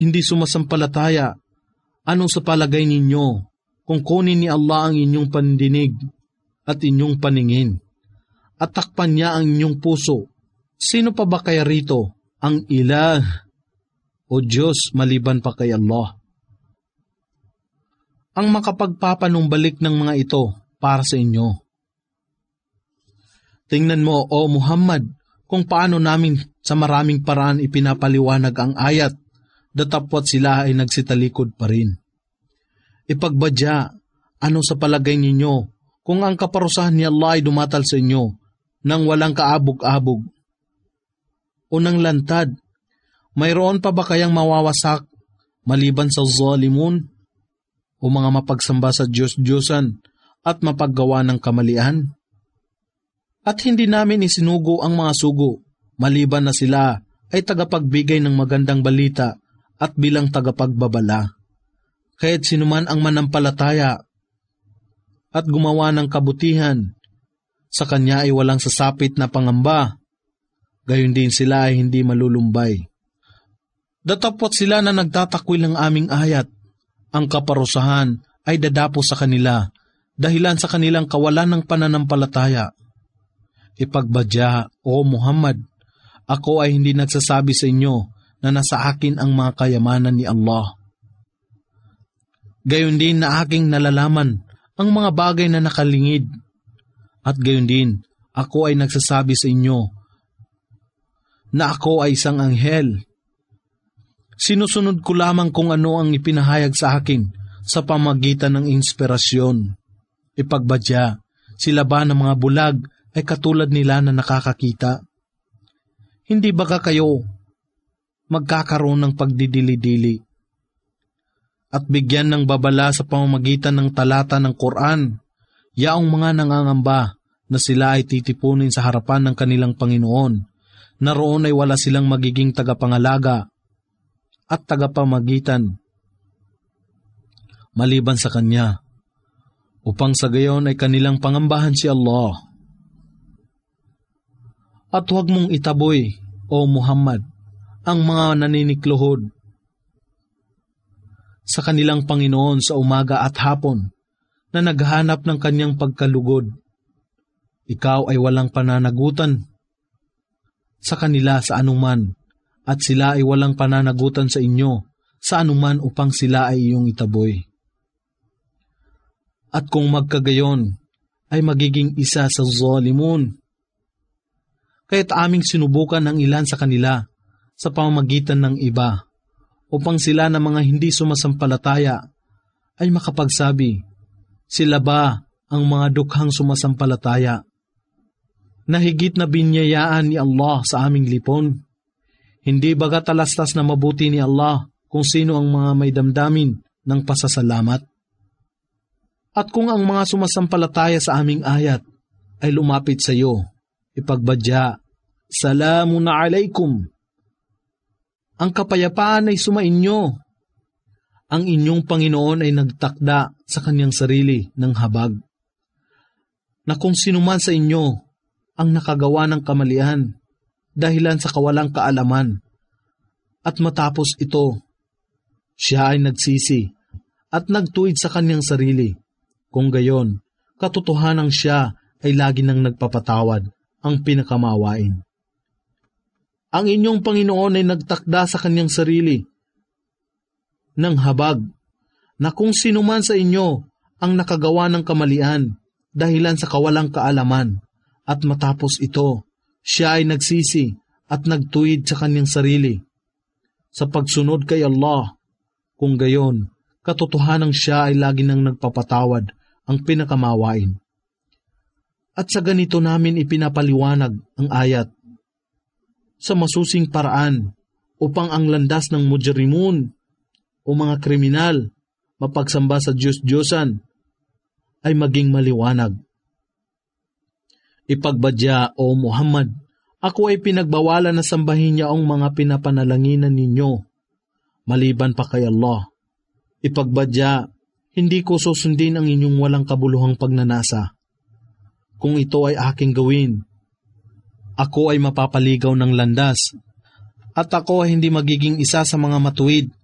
hindi sumasampalataya, anong sa palagay ninyo kung kunin ni Allah ang inyong pandinig at inyong paningin at takpan niya ang inyong puso? Sino pa ba kaya rito ang ilah o Diyos maliban pa kay Allah? Ang makapagpapanumbalik ng mga ito para sa inyo. Tingnan mo, O Muhammad, kung paano namin sa maraming paraan ipinapaliwanag ang ayat, datapwat sila ay nagsitalikod pa rin. Ipagbadya, ano sa palagay ninyo kung ang kaparusahan ni Allah ay dumatal sa inyo nang walang kaabog-abog o nang lantad? Mayroon pa ba kayang mawawasak maliban sa zalimun o mga mapagsamba sa Diyos-Diyosan at mapaggawa ng kamalian? At hindi namin isinugo ang mga sugo, maliban na sila ay tagapagbigay ng magandang balita at bilang tagapagbabala. Kaya't sinuman ang manampalataya at gumawa ng kabutihan, sa kanya ay walang sasapit na pangamba, gayon din sila ay hindi malulumbay. Datapwat sila na nagtatakwil ng aming ayat, ang kaparusahan ay dadapo sa kanila, dahilan sa kanilang kawalan ng pananampalataya. Ipagbadya, O Muhammad, ako ay hindi nagsasabi sa inyo na nasa akin ang mga kayamanan ni Allah. Gayon din na aking nalalaman ang mga bagay na nakalingid. At gayon din, ako ay nagsasabi sa inyo na ako ay isang anghel. Sinusunod ko lamang kung ano ang ipinahayag sa akin sa pamagitan ng inspirasyon. Ipagbadya, sila ba ng mga bulag ay katulad nila na nakakakita? Hindi ba kayo magkakaroon ng pagdidili-dili at bigyan ng babala sa pamamagitan ng talata ng Quran, yaong mga nangangamba na sila ay titipunin sa harapan ng kanilang Panginoon, na roon ay wala silang magiging tagapangalaga at tagapamagitan maliban sa Kanya, upang sa gayon ay kanilang pangambahan si Allah. At huwag mong itaboy, O Muhammad, ang mga naninikluhod sa kanilang Panginoon sa umaga at hapon na naghahanap ng kanyang pagkalugod. Ikaw ay walang pananagutan sa kanila sa anuman, at sila ay walang pananagutan sa inyo sa anuman upang sila ay iyong itaboy. At kung magkagayon, ay magiging isa sa zalimun. Kaya't aming sinubukan ang ilan sa kanila sa pamamagitan ng iba, upang sila na mga hindi sumasampalataya ay makapagsabi, sila ba ang mga dukhang sumasampalataya na higit na binyayaan ni Allah sa aming lipon? Hindi baga talastas na mabuti ni Allah kung sino ang mga may damdamin ng pasasalamat? At kung ang mga sumasampalataya sa aming ayat ay lumapit sa iyo, ipagbadya, Salamun alaikum. Ang kapayapaan ay sumainyo. Ang inyong Panginoon ay nagtakda sa kanyang sarili ng habag, na kung sinuman sa inyo ang nakagawa ng kamalian dahilan sa kawalang kaalaman, at matapos ito, siya ay nagsisi at nagtuwid sa kanyang sarili. Kung gayon, katotohanang siya ay lagi nang nagpapatawad, ang pinakamawain. Ang inyong Panginoon ay nagtakda sa kanyang sarili ng habag, na kung sinuman sa inyo ang nakagawa ng kamalian dahilan sa kawalang kaalaman, at matapos ito, siya ay nagsisi at nagtuwid sa kanyang sarili sa pagsunod kay Allah. Kung gayon, katotohanang siya ay lagi nang nagpapatawad, ang pinakamawain. At sa ganito namin ipinapaliwanag ang ayat sa masusing paraan upang ang landas ng mujrimun o mga kriminal mapagsamba sa Diyos-Diyosan ay maging maliwanag. Ipagbadya, O Muhammad, ako ay pinagbawalan na sambahin niya ang mga pinapanalanginan ninyo, maliban pa kay Allah. Ipagbadya, hindi ko susundin ang inyong walang kabuluhang pagnanasa. Kung ito ay aking gawin, ako ay mapapaligaw ng landas, at ako ay hindi magiging isa sa mga matuwid